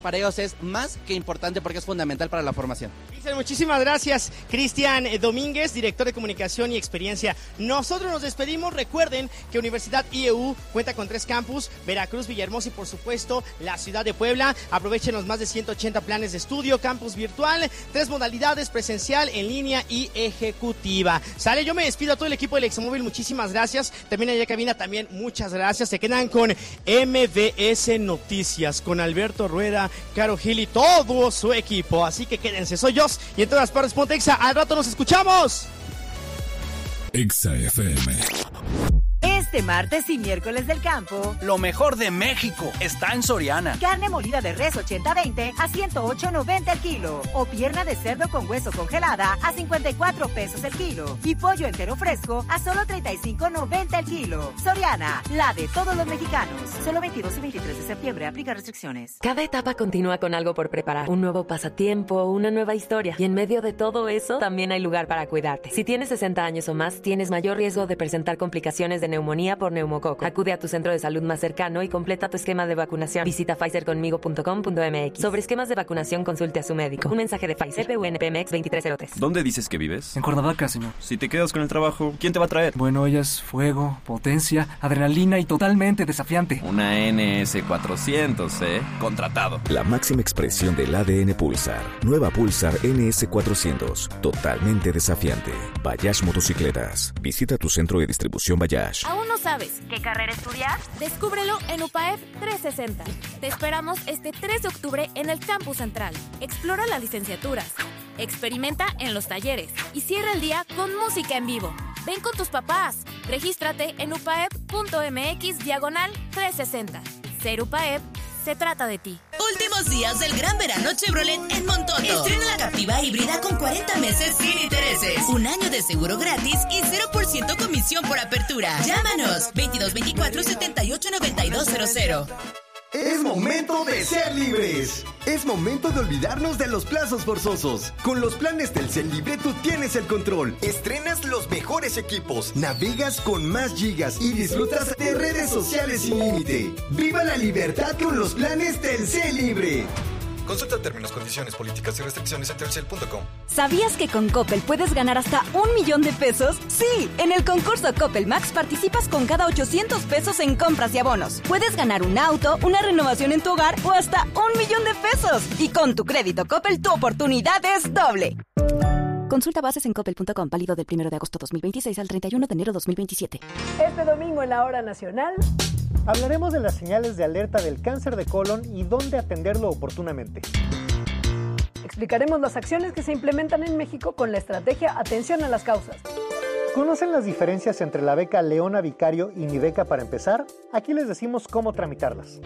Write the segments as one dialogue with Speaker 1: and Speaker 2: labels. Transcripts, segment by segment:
Speaker 1: Para ellos es más que importante porque es fundamental para la formación.
Speaker 2: Muchísimas gracias, Cristian Domínguez, director de Comunicación y Experiencia. Nosotros nos despedimos. Recuerden que Universidad IEU cuenta con 3 campus, Veracruz, Villahermosa y por supuesto la ciudad de Puebla. Aprovechen los más de 180 planes de estudio, campus virtual, 3 modalidades, presencial, en línea y ejecutiva. Sale, yo me despido a todo el equipo del Examóvil, muchísimas gracias. También allá cabina, también muchas gracias. Se quedan con MBS Noticias, con Alberto Rueda, Caro Gil y todo su equipo. Así que quédense, soy yo y en todas partes ponte Exa. Al rato nos escuchamos.
Speaker 3: Exa FM.
Speaker 4: Este martes y miércoles del campo,
Speaker 5: lo mejor de México está en Soriana.
Speaker 4: Carne molida de res 80-20 a 108.90 el kilo. O pierna de cerdo con hueso congelada a 54 pesos el kilo. Y pollo entero fresco a solo 35.90 el kilo. Soriana, la de todos los mexicanos. Solo 22 y 23 de septiembre. Aplica restricciones.
Speaker 6: Cada etapa continúa con algo por preparar. Un nuevo pasatiempo, una nueva historia. Y en medio de todo eso, también hay lugar para cuidarte. Si tienes 60 años o más, tienes mayor riesgo de presentar complicaciones de neumonía por neumococo. Acude a tu centro de salud más cercano y completa tu esquema de vacunación. Visita pfizerconmigo.com.mx. Sobre esquemas de vacunación, consulte a su médico. Un mensaje de Pfizer, PUNPMX 2303.
Speaker 7: ¿Dónde dices que vives?
Speaker 8: En Cuernavaca, señor.
Speaker 7: Si te quedas con el trabajo, ¿quién te va a traer?
Speaker 8: Bueno, ella es fuego, potencia, adrenalina y totalmente desafiante.
Speaker 7: Una NS400, ¿eh? Contratado.
Speaker 3: La máxima expresión del ADN Pulsar. Nueva Pulsar NS400. Totalmente desafiante. Bayash Motocicletas. Visita tu centro de distribución Bayash.
Speaker 9: ¿Aún no sabes qué carrera estudiar? Descúbrelo en UPAEP 360. Te esperamos este 3 de octubre en el Campus Central. Explora las licenciaturas, experimenta en los talleres y cierra el día con música en vivo. Ven con tus papás. Regístrate en upaep.mx/360. Ser UPAEP se trata de ti.
Speaker 10: Últimos días del gran verano Chevrolet en Montoto. Estrena la Captiva híbrida con 40 meses sin intereses. Un año de seguro gratis y 0% comisión por apertura. Llámanos 2224-789200.
Speaker 11: Es momento de ser libres. Es momento de olvidarnos de los plazos forzosos. Con los planes Telcel Libre tú tienes el control. Estrenas los mejores equipos, navegas con más gigas y disfrutas de redes sociales sin límite. ¡Viva la libertad con los planes Telcel Libre!
Speaker 12: Consulta términos, condiciones, políticas y restricciones en telcel.com.
Speaker 13: ¿Sabías que con Coppel puedes ganar hasta $1,000,000 pesos? Sí, en el concurso Coppel Max participas con cada 800 pesos en compras y abonos. Puedes ganar un auto, una renovación en tu hogar o hasta $1,000,000 pesos. Y con tu crédito Coppel, tu oportunidad es doble. Consulta bases en coppel.com, válido del 1 de agosto 2026 al 31 de enero 2027.
Speaker 14: Este domingo en la Hora Nacional hablaremos de las señales de alerta del cáncer de colon y dónde atenderlo oportunamente. Explicaremos las acciones que se implementan en México con la estrategia Atención a las Causas. ¿Conocen las diferencias entre la beca Leona Vicario y Mi Beca para empezar? Aquí les decimos cómo tramitarlas.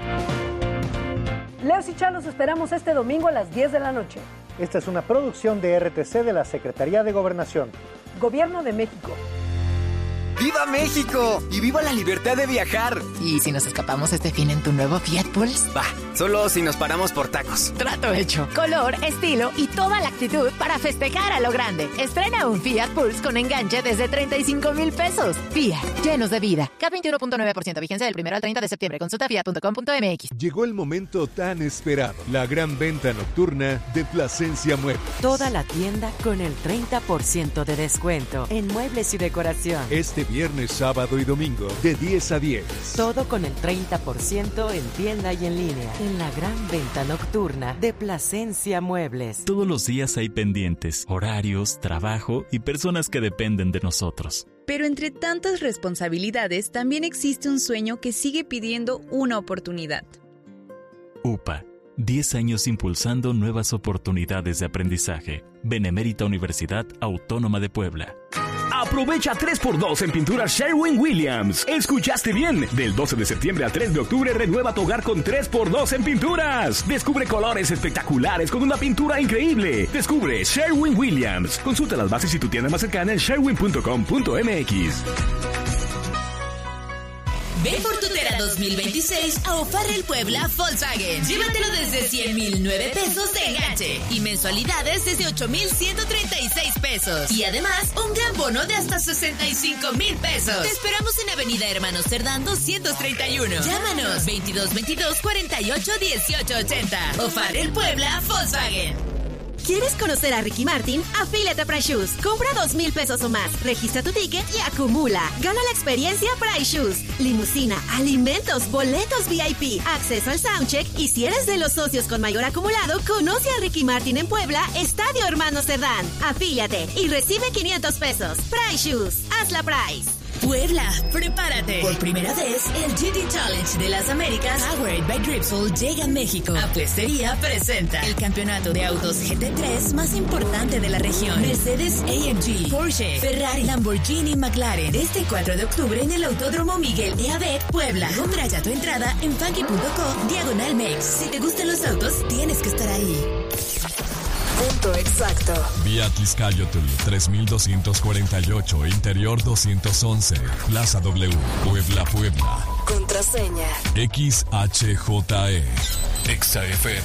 Speaker 14: Leos y Charlos esperamos este domingo a las 10 de la noche. Esta es una producción de RTC de la Secretaría de Gobernación. Gobierno de México.
Speaker 15: ¡Viva México! ¡Y viva la libertad de viajar!
Speaker 16: ¿Y si nos escapamos este fin en tu nuevo Fiat Pulse?
Speaker 15: Bah, solo si nos paramos por tacos.
Speaker 16: Trato hecho. Color, estilo y toda la actitud para festejar a lo grande. Estrena un Fiat Pulse con enganche desde 35,000 pesos. Fiat, llenos de vida. CAT 21.9%, vigencia del 1 al 30 de septiembre. Consulta fiat.com.mx.
Speaker 17: Llegó el momento tan esperado. La gran venta nocturna de Plasencia Muebles.
Speaker 6: Toda la tienda con el 30% de descuento en muebles y decoración.
Speaker 17: Este viernes, sábado y domingo, de 10 a 10.
Speaker 6: Todo con el 30% en tienda y en línea. En la gran venta nocturna de Plasencia Muebles.
Speaker 18: Todos los días hay pendientes, horarios, trabajo y personas que dependen de nosotros.
Speaker 19: Pero entre tantas responsabilidades, también existe un sueño que sigue pidiendo una oportunidad.
Speaker 18: UPA. 10 años impulsando nuevas oportunidades de aprendizaje. Benemérita Universidad Autónoma de Puebla.
Speaker 20: Aprovecha 3x2 en pinturas Sherwin-Williams. ¿Escuchaste bien? Del 12 de septiembre al 3 de octubre renueva tu hogar con 3x2 en pinturas. Descubre colores espectaculares con una pintura increíble. Descubre Sherwin-Williams. Consulta las bases y tu tienda más cercana en sherwin.com.mx.
Speaker 10: Ven por tu Terra 2026 a O'Farrell Puebla Volkswagen. Llévatelo desde 100,009 pesos de enganche y mensualidades desde 8,136 pesos. Y además, un gran bono de hasta 65,000 pesos. Te esperamos en Avenida Hermanos Cerdán 231. Llámanos 2222 48 18 80. O'Farrell Puebla Volkswagen.
Speaker 21: ¿Quieres conocer a Ricky Martin? Afíliate a Price Shoes. Compra 2,000 pesos o más. Registra tu ticket y acumula. Gana la experiencia Price Shoes. Limusina, alimentos, boletos VIP, acceso al soundcheck. Y si eres de los socios con mayor acumulado, conoce a Ricky Martin en Puebla, Estadio Hermanos Cerdán. Afíliate y recibe 500 pesos. Price Shoes. Haz la Price.
Speaker 10: Puebla, prepárate. Por primera vez, el GT Challenge de las Américas, Powered by Dripsol, llega a México. Apuestería presenta el campeonato de autos GT3 más importante de la región. Mercedes-AMG, Porsche, Ferrari, Lamborghini, McLaren. Este 4 de octubre en el Autódromo Miguel de Abet, Puebla. Compra ya tu entrada en funky.co/Mex. Si te gustan los autos, tienes que estar ahí.
Speaker 22: Punto exacto. Vía Tizcayotl 3248, Interior 211, Plaza W, Puebla, Puebla.
Speaker 23: Contraseña
Speaker 22: XHJE. XFM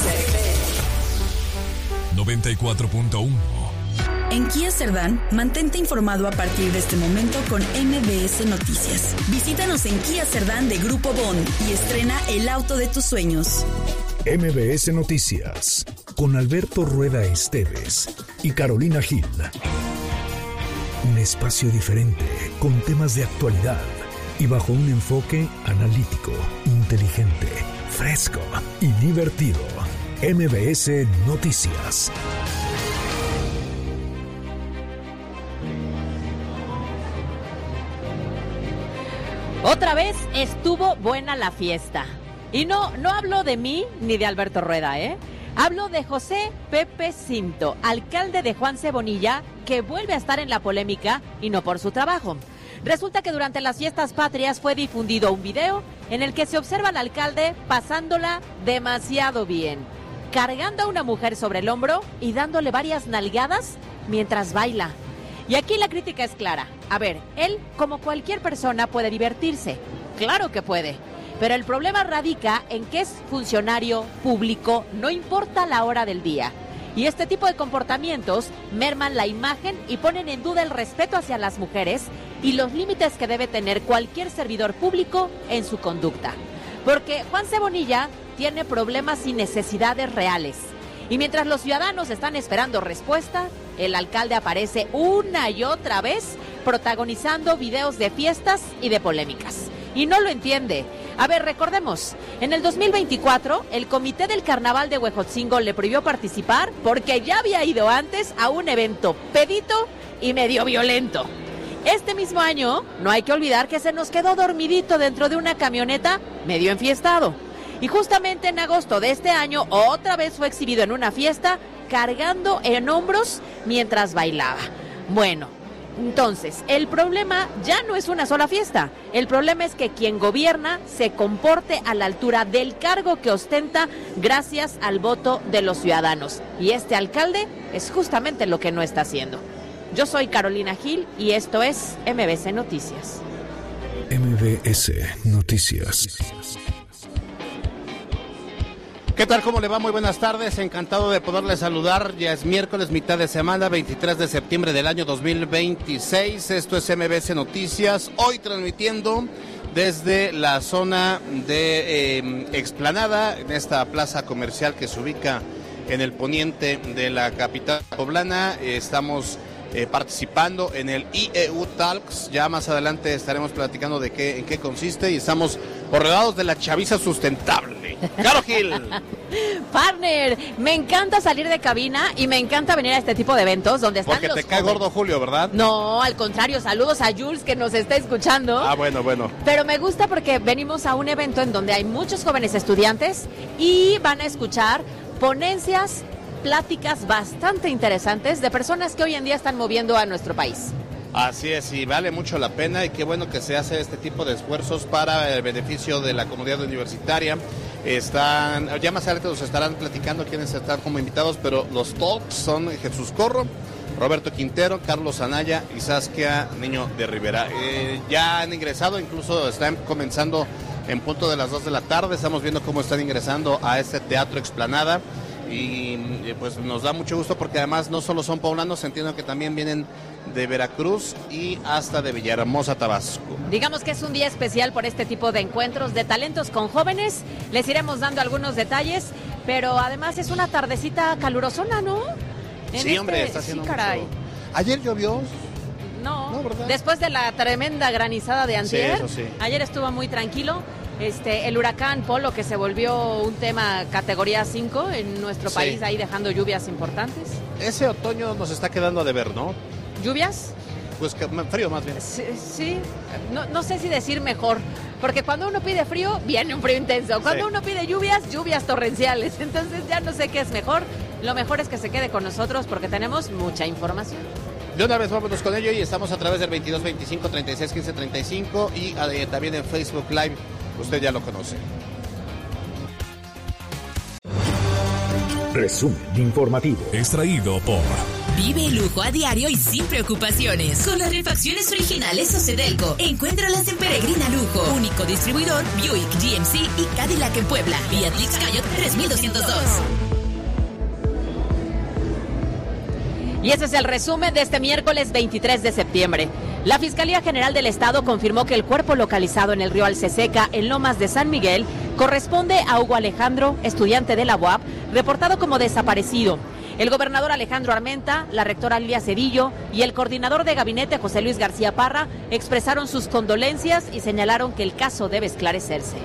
Speaker 22: 94.1.
Speaker 23: En Kia Cerdán, mantente informado a partir de este momento con MBS Noticias. Visítanos en Kia Cerdán de Grupo Bond y estrena el auto de tus sueños.
Speaker 24: MBS Noticias, con Alberto Rueda Esteves y Carolina Gil. Un espacio diferente, con temas de actualidad y bajo un enfoque analítico, inteligente, fresco y divertido. MBS Noticias.
Speaker 25: Otra vez estuvo buena la fiesta. Y no hablo de mí ni de Alberto Rueda, Hablo de José Pepe Cinto, alcalde de Juan Cebonilla, que vuelve a estar en la polémica y no por su trabajo. Resulta que durante las fiestas patrias fue difundido un video en el que se observa al alcalde pasándola demasiado bien, cargando a una mujer sobre el hombro y dándole varias nalgadas mientras baila. Y aquí la crítica es clara. A ver, él, como cualquier persona, puede divertirse. Claro que puede. Pero el problema radica en que es funcionario público, no importa la hora del día. Y este tipo de comportamientos merman la imagen y ponen en duda el respeto hacia las mujeres y los límites que debe tener cualquier servidor público en su conducta. Porque Juan Cebonilla tiene problemas y necesidades reales. Y mientras los ciudadanos están esperando respuesta, el alcalde aparece una y otra vez protagonizando videos de fiestas y de polémicas. Y no lo entiende. A ver, recordemos, en el 2024, el Comité del Carnaval de Huejotzingo le prohibió participar porque ya había ido antes a un evento pedito y medio violento. Este mismo año, no hay que olvidar que se nos quedó dormidito dentro de una camioneta medio enfiestado. Y justamente en agosto de este año, otra vez fue exhibido en una fiesta, cargando en hombros mientras bailaba. Bueno, entonces, el problema ya no es una sola fiesta. El problema es que quien gobierna se comporte a la altura del cargo que ostenta gracias al voto de los ciudadanos. Y este alcalde es justamente lo que no está haciendo. Yo soy Carolina Gil y esto es MBS Noticias.
Speaker 24: MBS Noticias.
Speaker 1: ¿Qué tal? ¿Cómo le va? Muy buenas tardes. Encantado de poderle saludar. Ya es miércoles, mitad de semana, 23 de septiembre del año 2026. Esto es MBS Noticias. Hoy transmitiendo desde la zona de Explanada, en esta plaza comercial que se ubica en el poniente de la capital poblana. Estamos participando en el IEU Talks. Ya más adelante estaremos platicando de en qué consiste y estamos rodeados de la chaviza sustentable. ¡Caro Gil!
Speaker 25: Partner, me encanta salir de cabina y me encanta venir a este tipo de eventos donde están
Speaker 1: porque
Speaker 25: los
Speaker 1: te cae gordo Julio, ¿verdad?
Speaker 25: No, al contrario, saludos a Jules que nos está escuchando.
Speaker 1: Ah, bueno.
Speaker 25: Pero me gusta porque venimos a un evento en donde hay muchos jóvenes estudiantes y van a escuchar ponencias, pláticas bastante interesantes de personas que hoy en día están moviendo a nuestro país.
Speaker 1: Así es, y vale mucho la pena y qué bueno que se hace este tipo de esfuerzos para el beneficio de la comunidad universitaria. Ya más adelante nos estarán platicando quiénes están como invitados, pero los talks son Jesús Corro, Roberto Quintero, Carlos Anaya y Saskia Niño de Rivera. Ya han ingresado, incluso están comenzando en punto de las 2 de la tarde. Estamos viendo cómo están ingresando a este Teatro Explanada y pues nos da mucho gusto porque además no solo son poblanos, entiendo que también vienen de Veracruz y hasta de Villahermosa, Tabasco.
Speaker 25: Digamos que es un día especial por este tipo de encuentros de talentos con jóvenes. Les iremos dando algunos detalles, pero además es una tardecita calurosona, ¿no?
Speaker 1: Sí, hombre, está haciendo
Speaker 25: caray.
Speaker 1: mucho. ¿Ayer llovió?
Speaker 25: No, después de la tremenda granizada de antier,
Speaker 1: sí, eso sí.
Speaker 25: Ayer estuvo muy tranquilo. El huracán Polo, que se volvió un tema categoría 5 en nuestro país, ahí dejando lluvias importantes.
Speaker 1: Ese otoño nos está quedando a deber, ¿no?
Speaker 25: ¿Lluvias?
Speaker 1: Pues frío más bien.
Speaker 25: Sí. No sé si decir mejor, porque cuando uno pide frío, viene un frío intenso. Cuando uno pide lluvias torrenciales. Entonces ya no sé qué es mejor. Lo mejor es que se quede con nosotros porque tenemos mucha información.
Speaker 1: De una vez vámonos con ello y estamos a través del 22 25 36 15 35 y también en Facebook Live. Usted ya lo conoce.
Speaker 24: Resumen informativo.
Speaker 22: Extraído por...
Speaker 10: Vive el lujo a diario y sin preocupaciones. Con las refacciones originales Ocedelco. Encuéntralas en Peregrina Lujo. Único distribuidor Buick, GMC y Cadillac en Puebla. Vía Trix Coyote 3202.
Speaker 25: Y ese es el resumen de este miércoles 23 de septiembre. La Fiscalía General del Estado confirmó que el cuerpo localizado en el río Alceseca, en Lomas de San Miguel, corresponde a Hugo Alejandro, estudiante de la UAP, reportado como desaparecido. El gobernador Alejandro Armenta, la rectora Lilia Cedillo y el coordinador de gabinete José Luis García Parra expresaron sus condolencias y señalaron que el caso debe esclarecerse.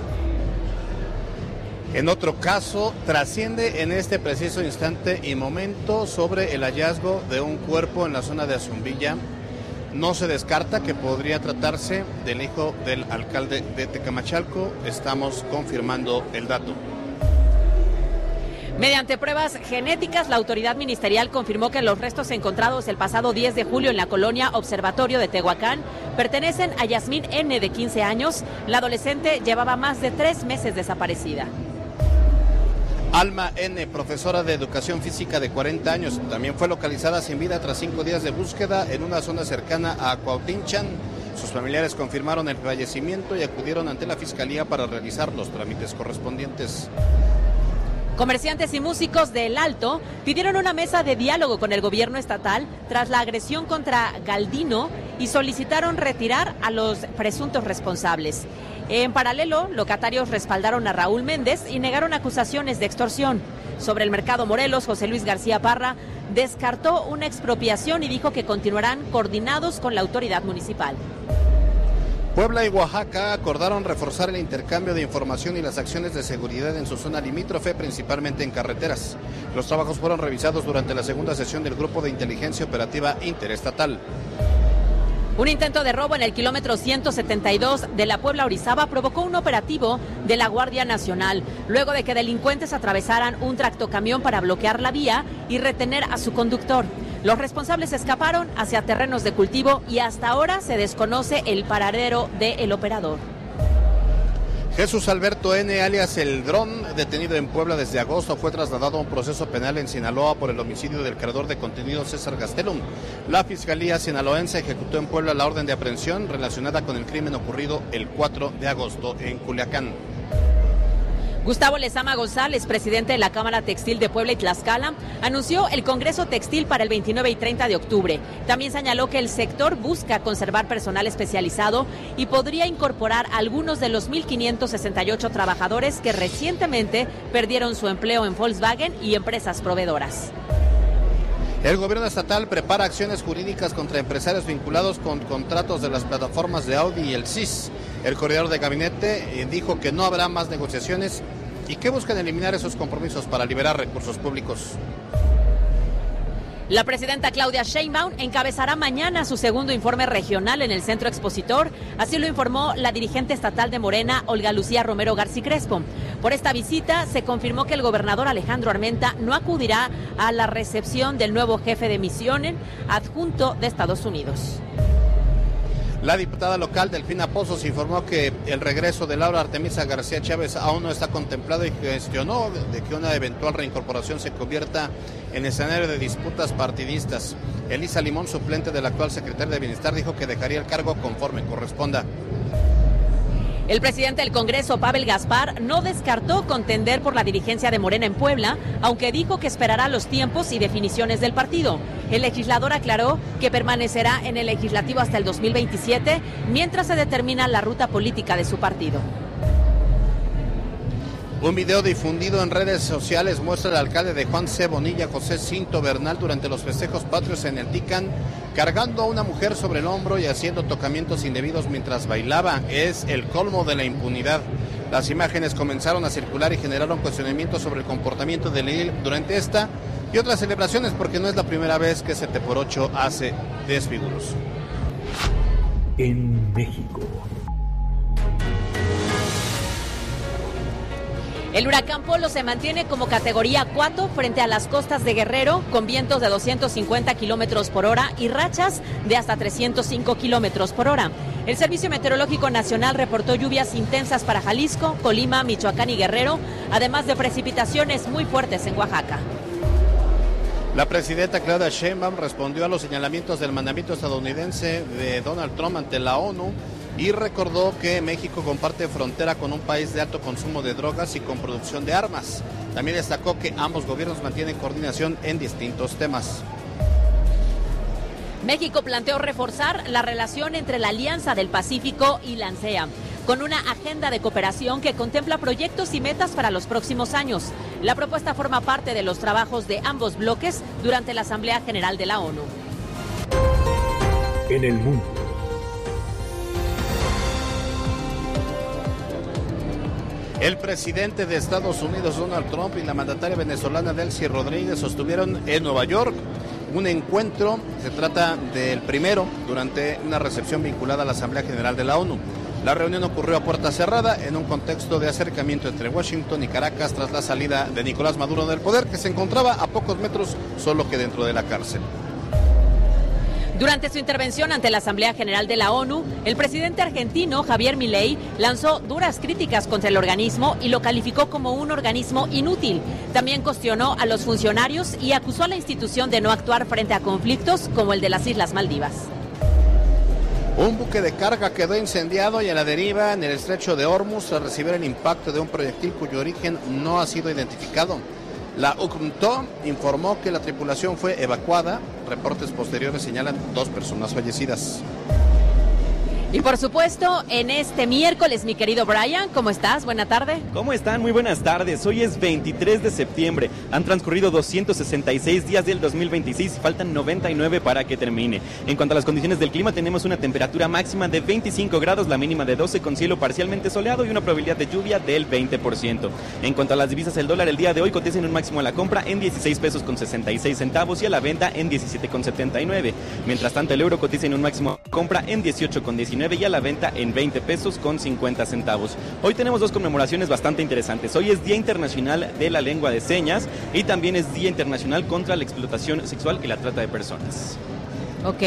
Speaker 1: En otro caso, trasciende en este preciso instante y momento sobre el hallazgo de un cuerpo en la zona de Azumbilla. No se descarta que podría tratarse del hijo del alcalde de Tecamachalco. Estamos confirmando el dato.
Speaker 25: Mediante pruebas genéticas, la autoridad ministerial confirmó que los restos encontrados el pasado 10 de julio en la colonia Observatorio de Tehuacán pertenecen a Yasmín N., de 15 años. La adolescente llevaba más de 3 meses desaparecida.
Speaker 1: Alma N., profesora de educación física de 40 años, también fue localizada sin vida tras 5 días de búsqueda en una zona cercana a Cuautinchan. Sus familiares confirmaron el fallecimiento y acudieron ante la fiscalía para realizar los trámites correspondientes.
Speaker 25: Comerciantes y músicos de El Alto pidieron una mesa de diálogo con el gobierno estatal tras la agresión contra Galdino y solicitaron retirar a los presuntos responsables. En paralelo, locatarios respaldaron a Raúl Méndez y negaron acusaciones de extorsión. Sobre el mercado Morelos, José Luis García Parra descartó una expropiación y dijo que continuarán coordinados con la autoridad municipal.
Speaker 1: Puebla y Oaxaca acordaron reforzar el intercambio de información y las acciones de seguridad en su zona limítrofe, principalmente en carreteras. Los trabajos fueron revisados durante la segunda sesión del Grupo de Inteligencia Operativa Interestatal.
Speaker 25: Un intento de robo en el kilómetro 172 de la Puebla-Orizaba provocó un operativo de la Guardia Nacional, luego de que delincuentes atravesaran un tractocamión para bloquear la vía y retener a su conductor. Los responsables escaparon hacia terrenos de cultivo y hasta ahora se desconoce el paradero del operador.
Speaker 1: Jesús Alberto N., alias El Dron, detenido en Puebla desde agosto, fue trasladado a un proceso penal en Sinaloa por el homicidio del creador de contenido César Gastelum. La Fiscalía sinaloense ejecutó en Puebla la orden de aprehensión relacionada con el crimen ocurrido el 4 de agosto en Culiacán.
Speaker 25: Gustavo Lezama González, presidente de la Cámara Textil de Puebla y Tlaxcala, anunció el Congreso Textil para el 29 y 30 de octubre. También señaló que el sector busca conservar personal especializado y podría incorporar a algunos de los 1,568 trabajadores que recientemente perdieron su empleo en Volkswagen y empresas proveedoras.
Speaker 1: El gobierno estatal prepara acciones jurídicas contra empresarios vinculados con contratos de las plataformas de Audi y el CIS. El coordinador de gabinete dijo que no habrá más negociaciones y que buscan eliminar esos compromisos para liberar recursos públicos.
Speaker 25: La presidenta Claudia Sheinbaum encabezará mañana su segundo informe regional en el Centro Expositor, así lo informó la dirigente estatal de Morena, Olga Lucía Romero García Crespo. Por esta visita se confirmó que el gobernador Alejandro Armenta no acudirá a la recepción del nuevo jefe de misión adjunto de Estados Unidos.
Speaker 1: La diputada local Delfina Pozos informó que el regreso de Laura Artemisa García Chávez aún no está contemplado y gestionó de que una eventual reincorporación se convierta en escenario de disputas partidistas. Elisa Limón, suplente del actual secretario de Bienestar, dijo que dejaría el cargo conforme corresponda.
Speaker 25: El presidente del Congreso, Pavel Gaspar, no descartó contender por la dirigencia de Morena en Puebla, aunque dijo que esperará los tiempos y definiciones del partido. El legislador aclaró que permanecerá en el legislativo hasta el 2027, mientras se determina la ruta política de su partido.
Speaker 1: Un video difundido en redes sociales muestra al alcalde de Juan C. Bonilla, José Cinto Bernal, durante los festejos patrios en el Ticán, cargando a una mujer sobre el hombro y haciendo tocamientos indebidos mientras bailaba. Es el colmo de la impunidad. Las imágenes comenzaron a circular y generaron cuestionamientos sobre el comportamiento del edil durante esta y otras celebraciones, porque no es la primera vez que 7x8 hace desfiguros.
Speaker 24: En México.
Speaker 25: El huracán Polo se mantiene como categoría 4 frente a las costas de Guerrero, con vientos de 250 kilómetros por hora y rachas de hasta 305 kilómetros por hora. El Servicio Meteorológico Nacional reportó lluvias intensas para Jalisco, Colima, Michoacán y Guerrero, además de precipitaciones muy fuertes en Oaxaca.
Speaker 1: La presidenta Claudia Sheinbaum respondió a los señalamientos del mandamiento estadounidense de Donald Trump ante la ONU y recordó que México comparte frontera con un país de alto consumo de drogas y con producción de armas. También destacó que ambos gobiernos mantienen coordinación en distintos temas.
Speaker 25: México planteó reforzar la relación entre la Alianza del Pacífico y la ANSEA, con una agenda de cooperación que contempla proyectos y metas para los próximos años. La propuesta forma parte de los trabajos de ambos bloques durante la Asamblea General de la ONU.
Speaker 24: En el mundo.
Speaker 1: El presidente de Estados Unidos, Donald Trump, y la mandataria venezolana Delcy Rodríguez sostuvieron en Nueva York un encuentro. Se trata del primero durante una recepción vinculada a la Asamblea General de la ONU. La reunión ocurrió a puerta cerrada en un contexto de acercamiento entre Washington y Caracas tras la salida de Nicolás Maduro del poder, que se encontraba a pocos metros solo que dentro de la cárcel.
Speaker 25: Durante su intervención ante la Asamblea General de la ONU, el presidente argentino Javier Milei lanzó duras críticas contra el organismo y lo calificó como un organismo inútil. También cuestionó a los funcionarios y acusó a la institución de no actuar frente a conflictos como el de las Islas Maldivas.
Speaker 1: Un buque de carga quedó incendiado y a la deriva en el estrecho de Hormuz tras recibir el impacto de un proyectil cuyo origen no ha sido identificado. La UNCTAD informó que la tripulación fue evacuada. Reportes posteriores señalan 2 personas fallecidas.
Speaker 25: Y por supuesto, en este miércoles, mi querido Brian, ¿cómo estás? Buena tarde.
Speaker 2: ¿Cómo están? Muy buenas tardes. Hoy es 23 de septiembre. Han transcurrido 266 días del 2026 y faltan 99 para que termine. En cuanto a las condiciones del clima, tenemos una temperatura máxima de 25 grados, la mínima de 12 con cielo parcialmente soleado y una probabilidad de lluvia del 20%. En cuanto a las divisas, el dólar el día de hoy cotiza en un máximo a la compra en 16 pesos con 66 centavos y a la venta en 17 con 79. Mientras tanto, el euro cotiza en un máximo a la compra en 18 con 19 y a la venta en 20 pesos con 50 centavos. Hoy tenemos 2 conmemoraciones bastante interesantes. Hoy es Día Internacional de la Lengua de Señas y también es Día Internacional contra la Explotación Sexual y la Trata de Personas.
Speaker 25: Ok.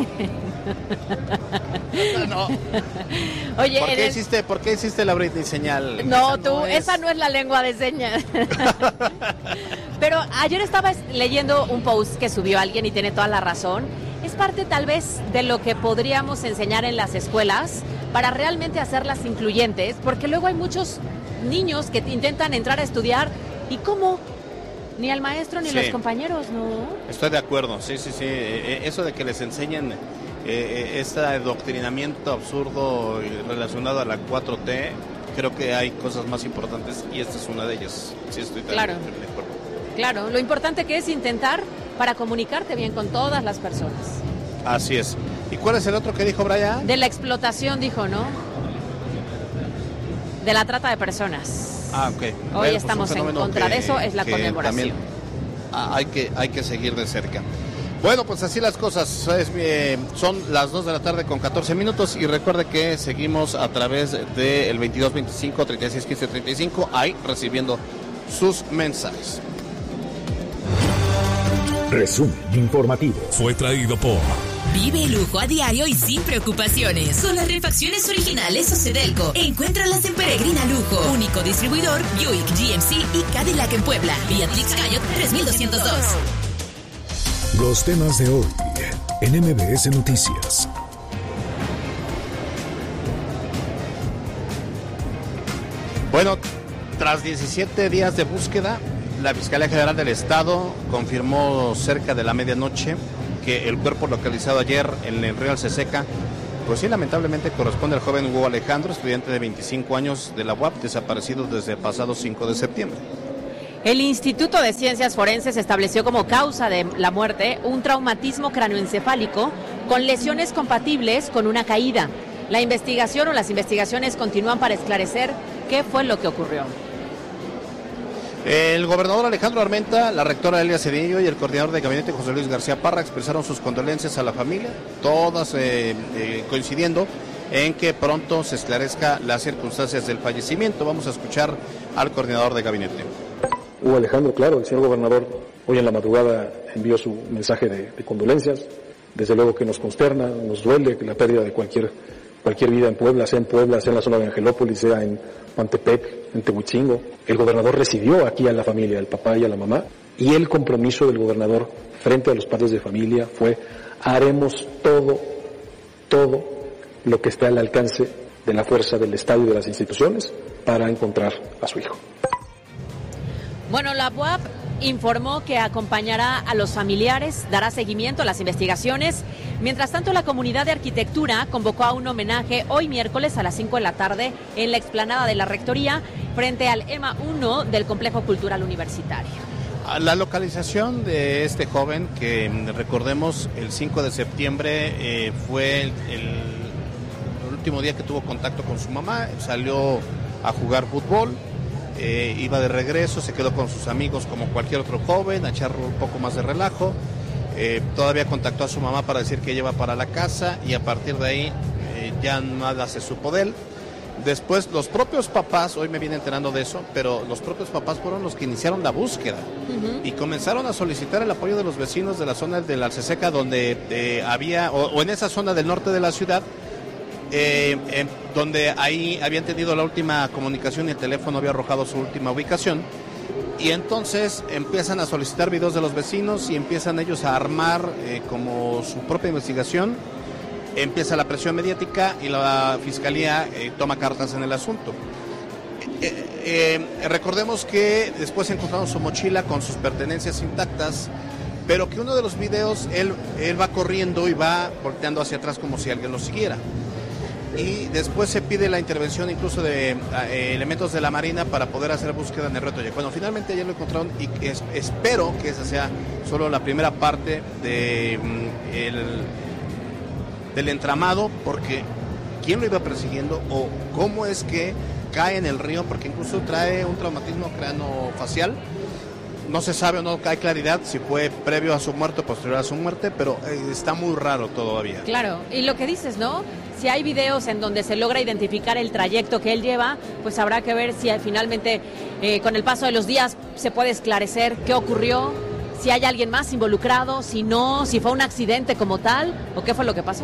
Speaker 1: No.
Speaker 25: Oye,
Speaker 1: ¿Por qué hiciste la Britney señal?
Speaker 25: No, tú, esa no es la lengua de señas. Pero ayer estaba leyendo un post que subió alguien y tiene toda la razón. Es parte tal vez de lo que podríamos enseñar en las escuelas para realmente hacerlas incluyentes, porque luego hay muchos niños que intentan entrar a estudiar y ¿cómo? Ni al maestro ni los compañeros, ¿no?
Speaker 1: Estoy de acuerdo, sí. Eso de que les enseñen este adoctrinamiento absurdo relacionado a la 4T, creo que hay cosas más importantes y esta es una de ellas. Sí, estoy de acuerdo.
Speaker 25: Claro, lo importante que es intentar para comunicarte bien con todas las personas.
Speaker 1: Así es. ¿Y cuál es el otro que dijo Brian?
Speaker 25: De la explotación, dijo, ¿no? De la trata de personas.
Speaker 1: Ah, ok.
Speaker 25: Hoy estamos en contra de eso, es la conmemoración.
Speaker 1: Hay que seguir de cerca. Bueno, pues así las cosas. Son las 2 de la tarde con 14 minutos y recuerde que seguimos a través del 2225 36 15 35, ahí recibiendo sus mensajes.
Speaker 24: Resumen informativo.
Speaker 22: Fue traído por...
Speaker 10: Vive el lujo a diario y sin preocupaciones. Con las refacciones originales Ocedelco. Encuéntralas en Peregrina Lujo. Único distribuidor Buick, GMC y Cadillac en Puebla. Beatrix Cayot 3202.
Speaker 24: Los temas de hoy en MBS Noticias.
Speaker 1: Bueno, tras 17 días de búsqueda, la Fiscalía General del Estado confirmó cerca de la medianoche que el cuerpo localizado ayer en el río Alceseca, pues sí, lamentablemente corresponde al joven Hugo Alejandro, estudiante de 25 años de la UAP, desaparecido desde el pasado 5 de septiembre.
Speaker 25: El Instituto de Ciencias Forenses estableció como causa de la muerte un traumatismo cráneoencefálico con lesiones compatibles con una caída. La investigación o las investigaciones continúan para esclarecer qué fue lo que ocurrió.
Speaker 1: El gobernador Alejandro Armenta, la rectora Elia Cedillo y el coordinador de gabinete José Luis García Parra expresaron sus condolencias a la familia, todas coincidiendo en que pronto se esclarezca las circunstancias del fallecimiento. Vamos a escuchar al coordinador de gabinete.
Speaker 3: Hugo Alejandro, claro, el señor gobernador hoy en la madrugada envió su mensaje de condolencias. Desde luego que nos consterna, nos duele la pérdida de cualquier vida en Puebla, sea en la zona de Angelópolis, sea en Pantepec, en Tehuichingo. El gobernador recibió aquí a la familia, al papá y a la mamá, y el compromiso del gobernador frente a los padres de familia fue: haremos todo lo que esté al alcance de la fuerza del Estado y de las instituciones para encontrar a su hijo.
Speaker 25: Bueno, la UAP informó que acompañará a los familiares, dará seguimiento a las investigaciones. Mientras tanto, la comunidad de arquitectura convocó a un homenaje hoy miércoles a las 5 de la tarde en la explanada de la Rectoría frente al EMA 1 del Complejo Cultural Universitario.
Speaker 1: La localización de este joven, que recordemos el 5 de septiembre fue el último día que tuvo contacto con su mamá, salió a jugar fútbol. Iba de regreso, se quedó con sus amigos como cualquier otro joven, a echar un poco más de relajo. Todavía contactó a su mamá para decir que lleva para la casa y a partir de ahí ya nada se supo de él. Después los propios papás, hoy me vine enterando de eso, pero los propios papás fueron los que iniciaron la búsqueda y comenzaron a solicitar el apoyo de los vecinos de la zona de la Alceseca, donde había, o en esa zona del norte de la ciudad, donde ahí habían tenido la última comunicación y el teléfono había arrojado su última ubicación, y entonces empiezan a solicitar videos de los vecinos y empiezan ellos a armar como su propia investigación. Empieza la presión mediática y la fiscalía toma cartas en el asunto. Recordemos que después encontraron su mochila con sus pertenencias intactas, pero que uno de los videos él va corriendo y va volteando hacia atrás como si alguien lo siguiera. Y después se pide la intervención incluso de elementos de la Marina para poder hacer búsqueda en el Río Toyac. Bueno, finalmente ayer lo encontraron y espero que esa sea solo la primera parte del entramado, porque quién lo iba persiguiendo o cómo es que cae en el río, porque incluso trae un traumatismo craneofacial. No se sabe o no hay claridad si fue previo a su muerte o posterior a su muerte, pero está muy raro todavía.
Speaker 25: Claro, y lo que dices, ¿no? Si hay videos en donde se logra identificar el trayecto que él lleva, pues habrá que ver si finalmente con el paso de los días se puede esclarecer qué ocurrió, si hay alguien más involucrado, si no, si fue un accidente como tal o qué fue lo que pasó.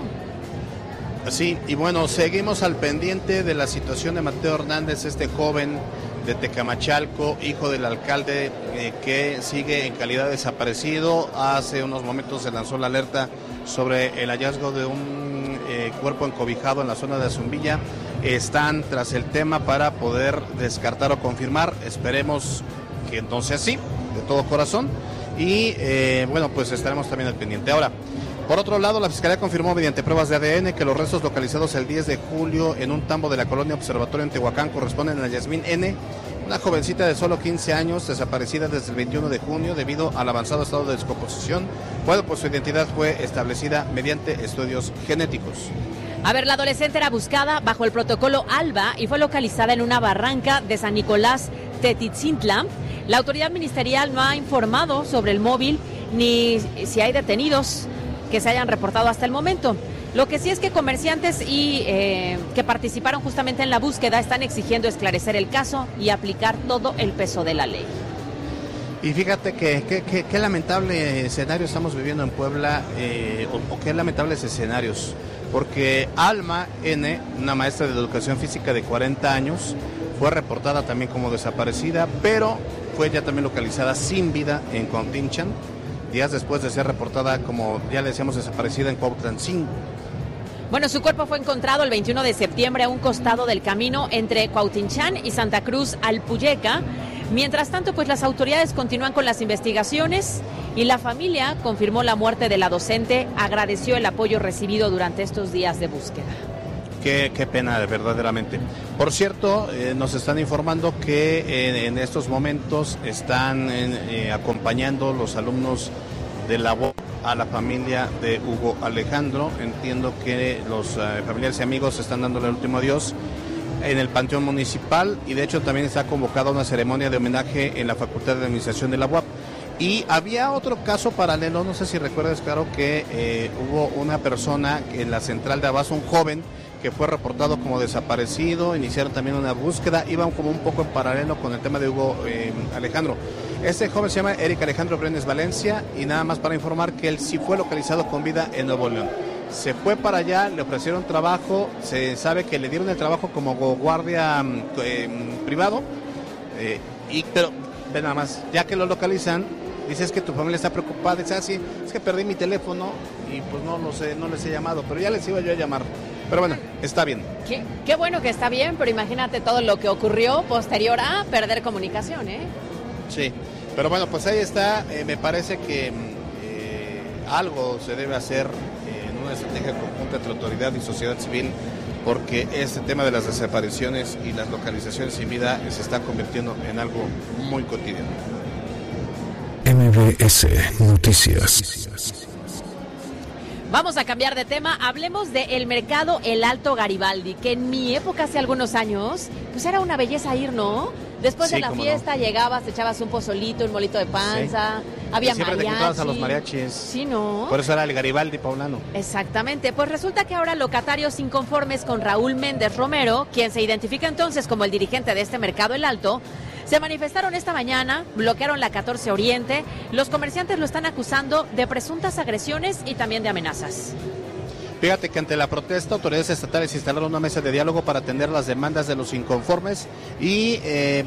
Speaker 1: Sí, y bueno, seguimos al pendiente de la situación de Mateo Hernández, este joven de Tecamachalco, hijo del alcalde, que sigue en calidad de desaparecido. Hace unos momentos se lanzó la alerta sobre el hallazgo de un cuerpo encobijado en la zona de Azumbilla. Están tras el tema para poder descartar o confirmar. Esperemos que no sea así, de todo corazón. Y bueno, pues estaremos también al pendiente. Ahora, por otro lado, la Fiscalía confirmó mediante pruebas de ADN que los restos localizados el 10 de julio en un tambo de la colonia Observatorio en Tehuacán corresponden a Yasmín N., una jovencita de solo 15 años, desaparecida desde el 21 de junio debido al avanzado estado de descomposición. Bueno, pues su identidad fue establecida mediante estudios genéticos.
Speaker 25: A ver, la adolescente era buscada bajo el protocolo ALBA y fue localizada en una barranca de San Nicolás, Tetitzintla. La autoridad ministerial no ha informado sobre el móvil ni si hay detenidos que se hayan reportado hasta el momento. Lo que sí es que comerciantes y que participaron justamente en la búsqueda están exigiendo esclarecer el caso y aplicar todo el peso de la ley.
Speaker 1: Y fíjate que qué lamentable escenario estamos viviendo en Puebla, o qué lamentables escenarios, porque Alma N., una maestra de educación física de 40 años, fue reportada también como desaparecida, pero fue ya también localizada sin vida en Cuautinchan, días después de ser reportada, como ya le decíamos, desaparecida en Cuautlancingo.
Speaker 25: Bueno, su cuerpo fue encontrado el 21 de septiembre a un costado del camino entre Cuauhtinchan y Santa Cruz Alpuyeca. Mientras tanto, pues las autoridades continúan con las investigaciones y la familia confirmó la muerte de la docente, agradeció el apoyo recibido durante estos días de búsqueda.
Speaker 1: Qué pena, verdaderamente. Por cierto, nos están informando que en estos momentos están acompañando los alumnos de la UAP a la familia de Hugo Alejandro. Entiendo que los familiares y amigos están dándole el último adiós en el Panteón Municipal y de hecho también está convocada una ceremonia de homenaje en la Facultad de Administración de la UAP. Y había otro caso paralelo, no sé si recuerdas, claro, que hubo una persona en la central de Abasto, un joven que fue reportado como desaparecido, iniciaron también una búsqueda, iban como un poco en paralelo con el tema de Hugo Alejandro. Este joven se llama Eric Alejandro Brenes Valencia y nada más para informar que él sí fue localizado con vida en Nuevo León. Se fue para allá, le ofrecieron trabajo, se sabe que le dieron el trabajo como guardia privado, pero ve nada más, ya que lo localizan, dices que tu familia está preocupada, dice, sí, es que perdí mi teléfono y pues no lo sé, no les he llamado, pero ya les iba yo a llamar. Pero bueno, está bien.
Speaker 25: Qué bueno que está bien, pero imagínate todo lo que ocurrió posterior a perder comunicación, ¿eh?
Speaker 1: Sí, pero bueno, pues ahí está. Me parece que algo se debe hacer en una estrategia conjunta entre autoridad y sociedad civil, porque este tema de las desapariciones y las localizaciones sin vida se está convirtiendo en algo muy cotidiano.
Speaker 24: MBS Noticias.
Speaker 25: Vamos a cambiar de tema, hablemos del mercado El Alto Garibaldi, que en mi época, hace algunos años, pues era una belleza ir, ¿no? Después de la fiesta llegabas, te echabas un pozolito, un molito de panza, había
Speaker 1: siempre
Speaker 25: mariachi.
Speaker 1: Te quitabas a los mariachis.
Speaker 25: Sí, ¿no?
Speaker 1: Por eso era el Garibaldi poblano.
Speaker 25: Exactamente, pues resulta que ahora locatarios inconformes con Raúl Méndez Romero, quien se identifica entonces como el dirigente de este mercado El Alto, se manifestaron esta mañana, bloquearon la 14 Oriente. Los comerciantes lo están acusando de presuntas agresiones y también de amenazas.
Speaker 1: Fíjate que ante la protesta, autoridades estatales instalaron una mesa de diálogo para atender las demandas de los inconformes y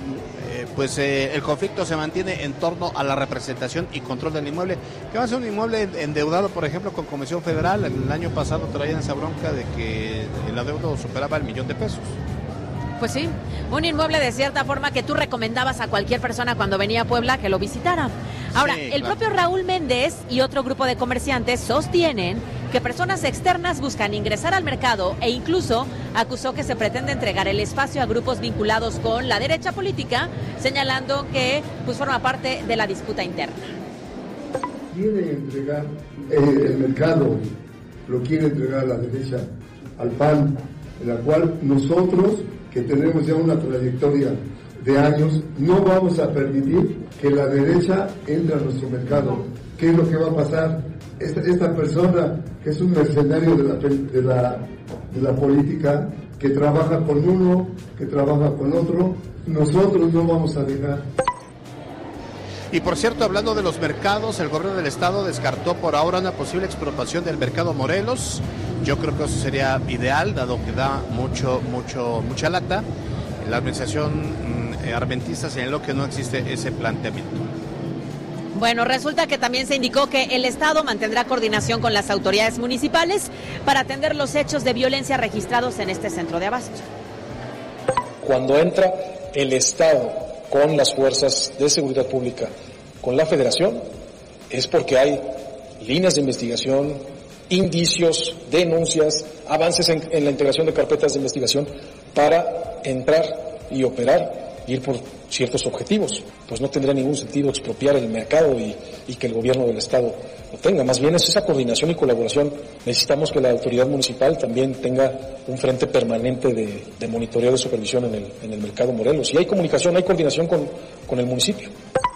Speaker 1: el conflicto se mantiene en torno a la representación y control del inmueble, que va a ser un inmueble endeudado, por ejemplo, con Comisión Federal. El año pasado traían esa bronca de que el adeudo superaba el $1,000,000.
Speaker 25: Pues sí, un inmueble de cierta forma que tú recomendabas a cualquier persona cuando venía a Puebla que lo visitara. Ahora, sí, el propio Raúl Méndez y otro grupo de comerciantes sostienen que personas externas buscan ingresar al mercado e incluso acusó que se pretende entregar el espacio a grupos vinculados con la derecha política, señalando que pues forma parte de la disputa interna.
Speaker 4: Quiere entregar el mercado, lo quiere entregar a la derecha, al PAN, en la cual nosotros, que tenemos ya una trayectoria de años, no vamos a permitir que la derecha entre a nuestro mercado. ¿Qué es lo que va a pasar? Esta persona, que es un mercenario de la política, que trabaja con uno, que trabaja con otro, nosotros no vamos a dejar.
Speaker 1: Y por cierto, hablando de los mercados, el gobierno del estado descartó por ahora una posible expropiación del mercado Morelos. Yo creo que eso sería ideal, dado que da mucha lata. La administración armentista señaló que no existe ese planteamiento.
Speaker 25: Bueno, resulta que también se indicó que el Estado mantendrá coordinación con las autoridades municipales para atender los hechos de violencia registrados en este centro de abasto.
Speaker 5: Cuando entra el Estado con las fuerzas de seguridad pública, con la Federación, es porque hay líneas de investigación, indicios, denuncias, avances en la integración de carpetas de investigación para entrar y operar, ir por ciertos objetivos. Pues no tendría ningún sentido expropiar el mercado y que el gobierno del Estado lo tenga. Más bien es esa coordinación y colaboración. Necesitamos que la autoridad municipal también tenga un frente permanente de monitoreo de supervisión en el mercado Morelos. Y hay comunicación, hay coordinación con el municipio.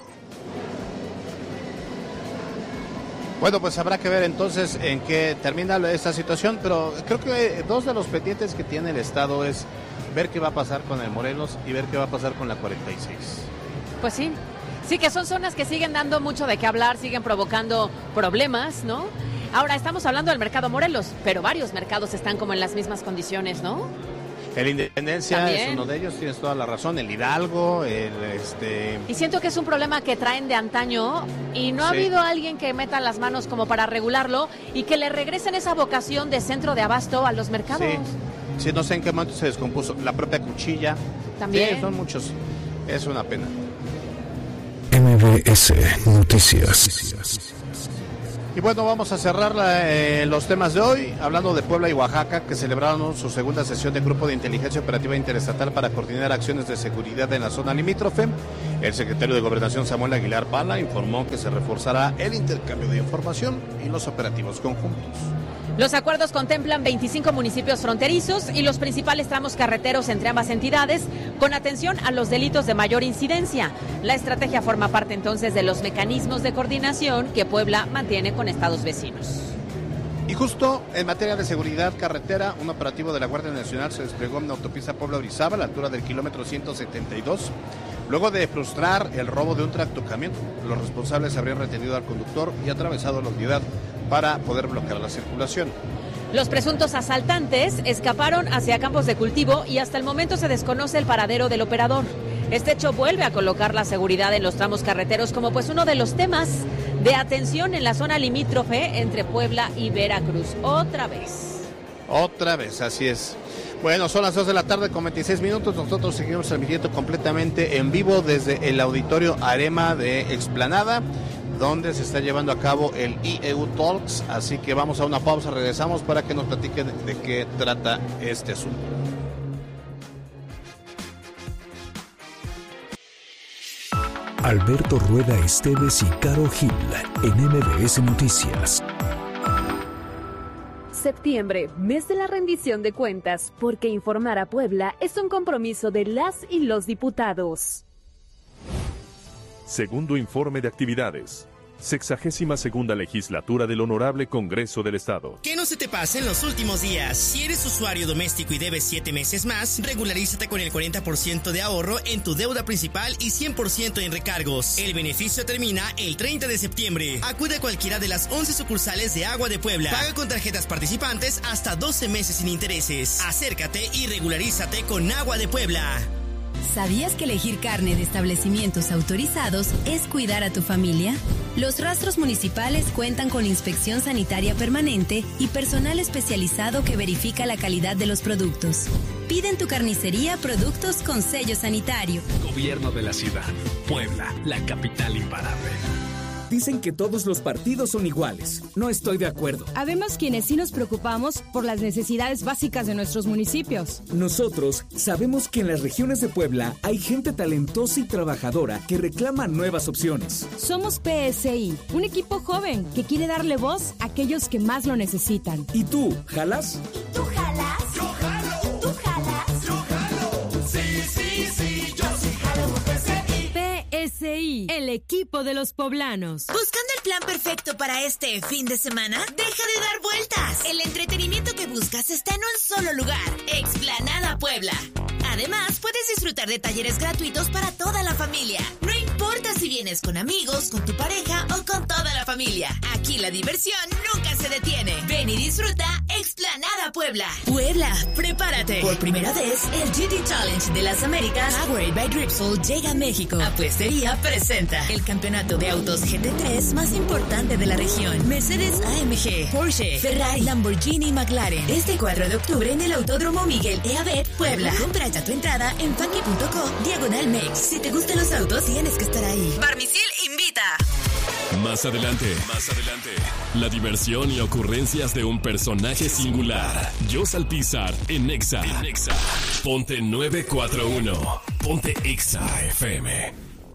Speaker 1: Bueno, pues habrá que ver entonces en qué termina esta situación, pero creo que dos de los pendientes que tiene el Estado es ver qué va a pasar con el Morelos y ver qué va a pasar con la 46.
Speaker 25: Pues sí, que son zonas que siguen dando mucho de qué hablar, siguen provocando problemas, ¿no? Ahora estamos hablando del mercado Morelos, pero varios mercados están como en las mismas condiciones, ¿no?
Speaker 1: El Independencia
Speaker 25: también
Speaker 1: es uno de ellos, tienes toda la razón. El Hidalgo,
Speaker 25: Y siento que es un problema que traen de antaño y no ha habido alguien que meta las manos como para regularlo y que le regresen esa vocación de centro de abasto a los mercados.
Speaker 1: Sí, no sé en qué momento se descompuso. La propia cuchilla.
Speaker 25: También.
Speaker 1: Sí, son muchos. Es una pena.
Speaker 24: MBS Noticias.
Speaker 1: Y bueno, vamos a cerrar los temas de hoy, hablando de Puebla y Oaxaca, que celebraron su segunda sesión de Grupo de Inteligencia Operativa Interestatal para coordinar acciones de seguridad en la zona limítrofe. El secretario de Gobernación, Samuel Aguilar Pala, informó que se reforzará el intercambio de información y los operativos conjuntos.
Speaker 25: Los acuerdos contemplan 25 municipios fronterizos y los principales tramos carreteros entre ambas entidades, con atención a los delitos de mayor incidencia. La estrategia forma parte entonces de los mecanismos de coordinación que Puebla mantiene con estados vecinos.
Speaker 1: Y justo en materia de seguridad carretera, un operativo de la Guardia Nacional se desplegó en la autopista Puebla-Orizaba a la altura del kilómetro 172. Luego de frustrar el robo de un tractocamión, los responsables habrían retenido al conductor y atravesado la unidad para poder bloquear la circulación.
Speaker 25: Los presuntos asaltantes escaparon hacia campos de cultivo y hasta el momento se desconoce el paradero del operador. Este hecho vuelve a colocar la seguridad en los tramos carreteros como pues uno de los temas de atención en la zona limítrofe entre Puebla y Veracruz. Otra vez, así es. Bueno, son las 2 de la tarde con 26 minutos. Nosotros seguimos transmitiendo completamente en vivo desde el auditorio Arema de Explanada, donde se está llevando a cabo el IEU Talks. Así que vamos a una pausa, regresamos para que nos platiquen de qué trata este asunto.
Speaker 24: Alberto Rueda Esteves y Caro Gil en MBS Noticias.
Speaker 7: Septiembre, mes de la rendición de cuentas, porque informar a Puebla es un compromiso de las y los diputados.
Speaker 8: Segundo informe de actividades. 62ª legislatura del Honorable Congreso del Estado.
Speaker 9: Que no se te pase en los últimos días. Si eres usuario doméstico y debes 7 meses más, regularízate con el 40% de ahorro en tu deuda principal y 100% en recargos. El beneficio termina el 30 de septiembre. Acude a cualquiera de las 11 sucursales de Agua de Puebla. Paga con tarjetas participantes hasta 12 meses sin intereses. Acércate y regularízate con Agua de Puebla.
Speaker 11: ¿Sabías que elegir carne de establecimientos autorizados es cuidar a tu familia? Los rastros municipales cuentan con inspección sanitaria permanente y personal especializado que verifica la calidad de los productos. Pide en tu carnicería productos con sello sanitario.
Speaker 20: Gobierno de la ciudad. Puebla, la capital imparable.
Speaker 12: Dicen que todos los partidos son iguales. No estoy de acuerdo.
Speaker 26: Habemos quienes sí nos preocupamos por las necesidades básicas de nuestros municipios.
Speaker 12: Nosotros sabemos que en las regiones de Puebla hay gente talentosa y trabajadora que reclama nuevas opciones.
Speaker 26: Somos PSI, un equipo joven que quiere darle voz a aquellos que más lo necesitan.
Speaker 12: ¿Y tú, jalas?
Speaker 26: ¿Y tú jalas?
Speaker 27: Yo jalo. ¿Tú jalas? Yo jalo. Sí, yo sí jalo.
Speaker 26: PSI, el equipo de los poblanos.
Speaker 21: ¿Buscando el plan perfecto para este fin de semana? ¡Deja de dar vueltas! El entretenimiento que buscas está en un solo lugar. Explanada Puebla. Además, puedes disfrutar de talleres gratuitos para toda la familia. No importa si vienes con amigos, con tu pareja o con toda la familia. Aquí la diversión nunca se detiene. Ven y disfruta Explanada Puebla. Puebla, prepárate. Por primera vez, el GT Challenge de las Américas, Powered by Dripsol, llega a México. Apuestería presenta el campeonato de autos GT3 más importante de la región. Mercedes AMG, Porsche, Ferrari, Lamborghini y McLaren. Este 4 de octubre en el Autódromo Miguel E. Abet, Puebla. Compra ya tu entrada en funky.com/Mex. Si te gustan los autos, tienes que estar ahí. Barmisil invita.
Speaker 22: Más adelante, la diversión y ocurrencias de un personaje singular. Jos Alpizar en Exa. Ponte 941. Ponte Exa FM.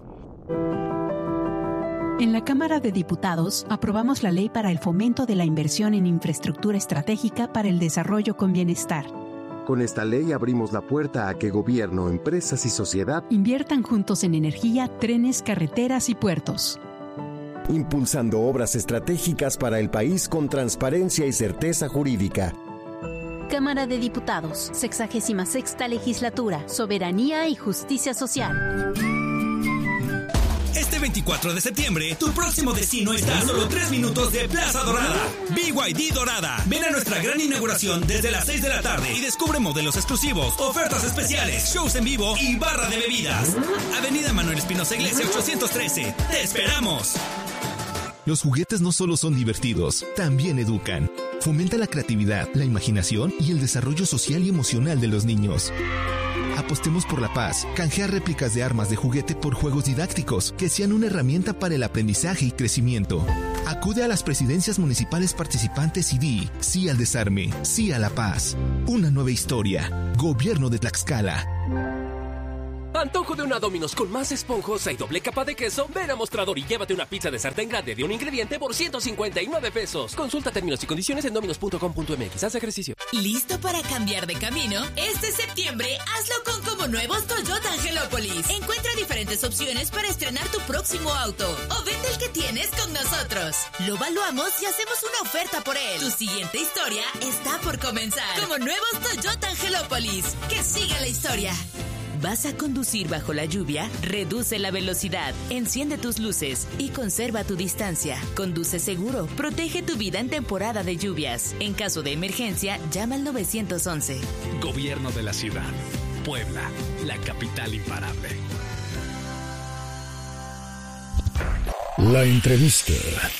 Speaker 28: En la Cámara de Diputados aprobamos la ley para el fomento de la inversión en infraestructura estratégica para el desarrollo con bienestar.
Speaker 29: Con esta ley abrimos la puerta a que gobierno, empresas y sociedad
Speaker 28: inviertan juntos en energía, trenes, carreteras y puertos.
Speaker 29: Impulsando obras estratégicas para el país con transparencia y certeza jurídica.
Speaker 28: Cámara de Diputados, 66ª Legislatura, Soberanía y Justicia Social.
Speaker 9: Este
Speaker 6: Este 24 de septiembre, tu próximo destino está a solo 3 minutos de Plaza Dorada. BYD Dorada. Ven a nuestra gran inauguración desde las 6 de la tarde y descubre modelos exclusivos, ofertas especiales, shows en vivo y barra de bebidas. Avenida Manuel Espinosa Iglesia 813. ¡Te esperamos!
Speaker 13: Los juguetes no solo son divertidos, también educan. Fomenta la creatividad, la imaginación y el desarrollo social y emocional de los niños. Apostemos por la paz. Canjea réplicas de armas de juguete por juegos didácticos que sean una herramienta para el aprendizaje y crecimiento. Acude a las presidencias municipales participantes y di sí al desarme, sí a la paz. Una nueva historia. Gobierno de Tlaxcala.
Speaker 14: Antojo de una Domino's con más esponjosa y doble capa de queso. Ven a Mostrador y llévate una pizza de sartén grande de un ingrediente por 159 pesos. Consulta términos y condiciones en dominos.com.mx. Haz ejercicio.
Speaker 10: ¿Listo para cambiar de camino? Este septiembre hazlo con como nuevos Toyota Angelópolis. Encuentra diferentes opciones para estrenar tu próximo auto o vende el que tienes con nosotros. Lo evaluamos y hacemos una oferta por él. Tu siguiente historia está por comenzar. Como nuevos Toyota Angelópolis. Que siga la historia. ¿Vas a conducir bajo la lluvia? Reduce la velocidad, enciende tus luces y conserva tu distancia. Conduce seguro, protege tu vida en temporada de lluvias. En caso de emergencia, llama al 911.
Speaker 20: Gobierno de la ciudad. Puebla, la capital imparable.
Speaker 24: La entrevista.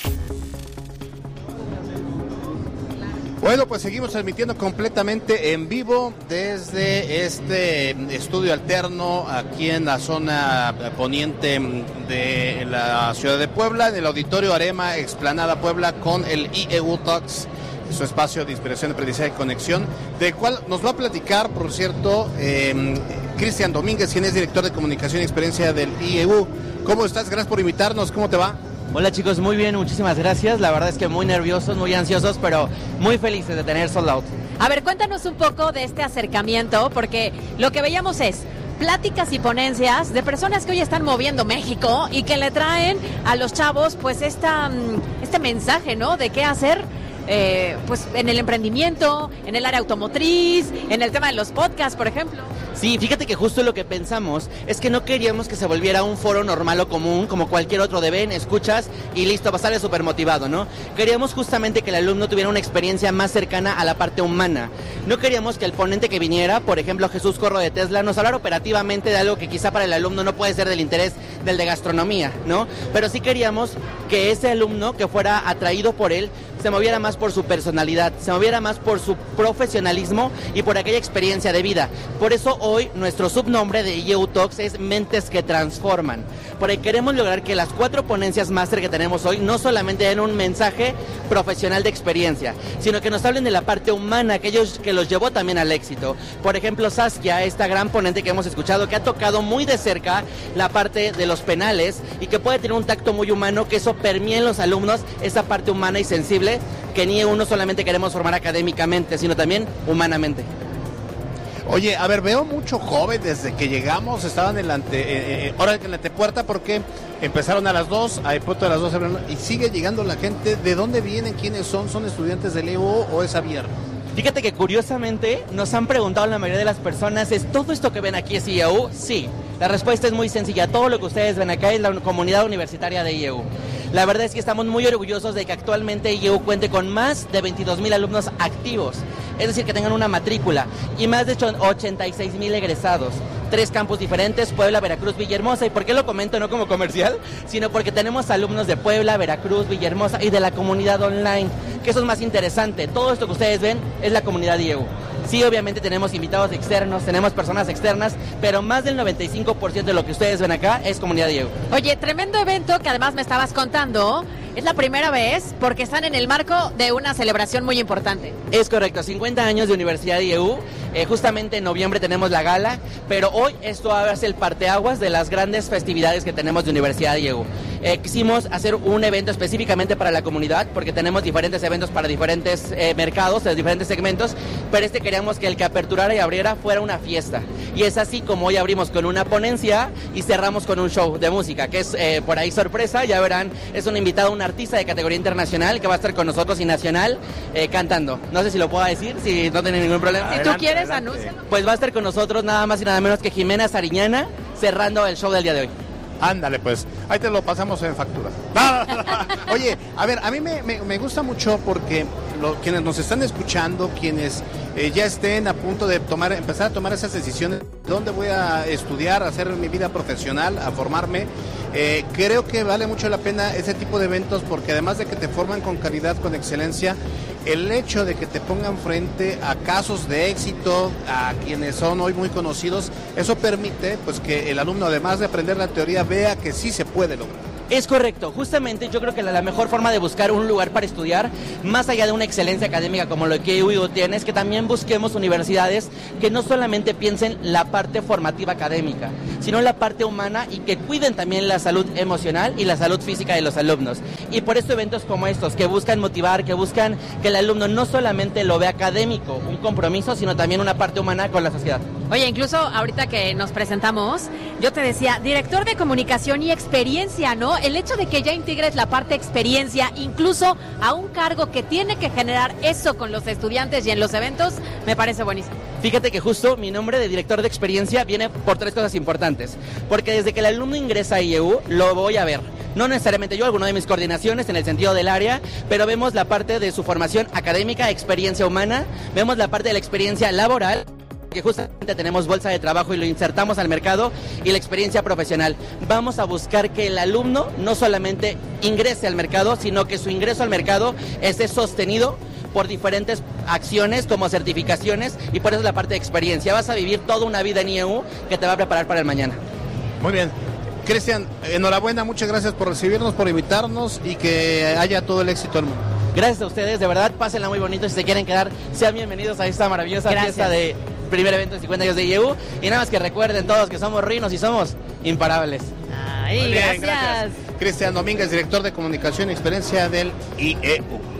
Speaker 1: Bueno, pues seguimos transmitiendo completamente en vivo desde este estudio alterno aquí en la zona poniente de la ciudad de Puebla, en el Auditorio Arema Explanada Puebla, con el IEU Talks, su espacio de inspiración, aprendizaje y conexión, del cual nos va a platicar, por cierto, Cristian Domínguez, quien es director de comunicación y experiencia del IEU. ¿Cómo estás? Gracias por invitarnos. ¿Cómo te va?
Speaker 15: Hola chicos, muy bien, muchísimas gracias. La verdad es que muy nerviosos, muy ansiosos, pero muy felices de tener Sold Out.
Speaker 25: A ver, cuéntanos un poco de este acercamiento, porque lo que veíamos es pláticas y ponencias de personas que hoy están moviendo México y que le traen a los chavos pues este mensaje, ¿no? De qué hacer pues en el emprendimiento, en el área automotriz, en el tema de los podcasts, por ejemplo.
Speaker 15: Sí, fíjate que justo lo que pensamos es que no queríamos que se volviera un foro normal o común, como cualquier otro de ven, escuchas y listo, vas a salir súper motivado, ¿no? Queríamos justamente que el alumno tuviera una experiencia más cercana a la parte humana. No queríamos que el ponente que viniera, por ejemplo Jesús Corro de Tesla, nos hablara operativamente de algo que quizá para el alumno no puede ser del interés del de gastronomía, ¿no? Pero sí queríamos que ese alumno que fuera atraído por él se moviera más por su personalidad, se moviera más por su profesionalismo y por aquella experiencia de vida. Por eso hoy nuestro subnombre de IEU Talks es Mentes que Transforman, porque queremos lograr que las 4 ponencias máster que tenemos hoy no solamente den un mensaje profesional de experiencia, sino que nos hablen de la parte humana, aquellos que los llevó también al éxito. Por ejemplo, Saskia, esta gran ponente que hemos escuchado, que ha tocado muy de cerca la parte de los penales y que puede tener un tacto muy humano, que eso permea en los alumnos esa parte humana y sensible que ni uno solamente queremos formar académicamente, sino también humanamente.
Speaker 1: Oye, a ver, veo mucho joven desde que llegamos, estaban en la antepuerta porque empezaron a las 2, a punto de las 2 y sigue llegando la gente. ¿De dónde vienen? ¿Quiénes son? ¿Son estudiantes del IEU o es abierto?
Speaker 15: Fíjate que curiosamente nos han preguntado la mayoría de las personas, ¿es todo esto que ven aquí es IEU? Sí. La respuesta es muy sencilla, todo lo que ustedes ven acá es la comunidad universitaria de IEU. La verdad es que estamos muy orgullosos de que actualmente IEU cuente con más de 22,000 alumnos activos, es decir, que tengan una matrícula, y más de 86,000 egresados. 3 campus diferentes, Puebla, Veracruz, Villahermosa. ¿Y por qué lo comento no como comercial? Sino porque tenemos alumnos de Puebla, Veracruz, Villahermosa y de la comunidad online, que eso es más interesante. Todo esto que ustedes ven es la comunidad IEU. Sí, obviamente tenemos invitados externos, tenemos personas externas, pero más del 95% de lo que ustedes ven acá es comunidad IEU.
Speaker 25: Oye, tremendo evento que además me estabas contando. Es la primera vez porque están en el marco de una celebración muy importante.
Speaker 15: Es correcto, 50 años de Universidad IEU. Justamente en noviembre tenemos la gala, pero hoy esto hace el parteaguas de las grandes festividades que tenemos de Universidad IEU. Quisimos hacer un evento específicamente para la comunidad, porque tenemos diferentes eventos para diferentes mercados, de diferentes segmentos, pero queríamos que el que aperturara y abriera fuera una fiesta. Y es así como hoy abrimos con una ponencia y cerramos con un show de música, que es por ahí sorpresa, ya verán, es un invitado, un artista de categoría internacional que va a estar con nosotros y nacional cantando. No sé si lo puedo decir, si no tiene ningún problema.
Speaker 25: Si tú quieres, anúncialo.
Speaker 15: Pues va a estar con nosotros nada más y nada menos que Jimena Sariñana cerrando el show del día de hoy.
Speaker 1: Ándale, pues, ahí te lo pasamos en factura. Oye, a ver, a mí me gusta mucho porque quienes nos están escuchando, quienes ya estén a punto de empezar a tomar esas decisiones, dónde voy a estudiar, a hacer mi vida profesional, a formarme, creo que vale mucho la pena ese tipo de eventos porque además de que te forman con calidad, con excelencia, el hecho de que te pongan frente a casos de éxito, a quienes son hoy muy conocidos, eso permite pues que el alumno, además de aprender la teoría, vea que sí se puede lograr.
Speaker 15: Es correcto, justamente yo creo que la mejor forma de buscar un lugar para estudiar, más allá de una excelencia académica como lo que UIU tiene, es que también busquemos universidades que no solamente piensen la parte formativa académica, sino la parte humana y que cuiden también la salud emocional y la salud física de los alumnos. Y por eso eventos como estos, que buscan motivar, que buscan que el alumno no solamente lo vea académico, un compromiso, sino también una parte humana con la sociedad.
Speaker 25: Oye, incluso ahorita que nos presentamos, yo te decía, director de comunicación y experiencia, ¿no? El hecho de que ya integres la parte experiencia, incluso a un cargo que tiene que generar eso con los estudiantes y en los eventos, me parece buenísimo.
Speaker 15: Fíjate que justo mi nombre de director de experiencia viene por 3 cosas importantes. Porque desde que el alumno ingresa a IEU, lo voy a ver. No necesariamente yo, alguno de mis coordinaciones en el sentido del área, pero vemos la parte de su formación académica, experiencia humana, vemos la parte de la experiencia laboral, que justamente tenemos bolsa de trabajo y lo insertamos al mercado, y la experiencia profesional. Vamos a buscar que el alumno no solamente ingrese al mercado, sino que su ingreso al mercado esté sostenido por diferentes acciones como certificaciones, y por eso es la parte de experiencia. Vas a vivir toda una vida en IEU que te va a preparar para el mañana.
Speaker 1: Muy bien. Cristian, enhorabuena, muchas gracias por recibirnos, por invitarnos y que haya todo el éxito del mundo.
Speaker 15: Gracias a ustedes, de verdad, pásenla muy bonito. Si se quieren quedar, sean bienvenidos a esta maravillosa fiesta de primer evento de 50 años de IEU. Y nada más que recuerden todos que somos rinos y somos imparables.
Speaker 25: Ay,
Speaker 1: muy bien, gracias. Cristian Domínguez, director de comunicación y experiencia del IEU.